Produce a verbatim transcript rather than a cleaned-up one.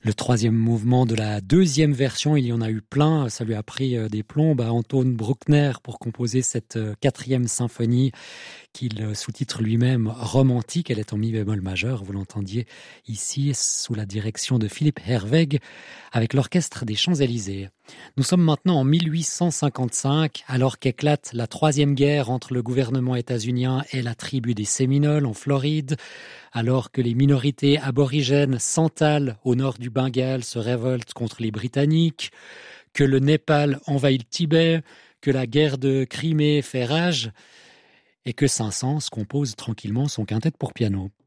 Le troisième mouvement de la deuxième version, il y en a eu plein, ça lui a pris des plombes à Anton Bruckner pour composer cette quatrième symphonie qu'il sous-titre lui-même romantique. Elle est en mi bémol majeur, vous l'entendiez ici, sous la direction de Philippe Herwegh, avec l'orchestre des Champs-Élysées. Nous sommes maintenant en mille huit cent cinquante-cinq, alors qu'éclate la troisième guerre entre le gouvernement états-unien et la tribu des Séminoles en Floride, alors que les minorités aborigènes santales au nord du Bengale se révoltent contre les Britanniques, que le Népal envahit le Tibet, que la guerre de Crimée fait rage, et que Saint-Saëns compose tranquillement son quintet pour piano.